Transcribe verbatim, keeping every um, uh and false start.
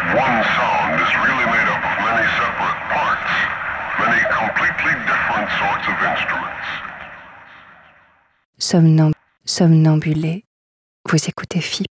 one sound is really made up of many separate parts, many completely different sorts of instruments. Somnam- somnambulé, vous écoutez F I P.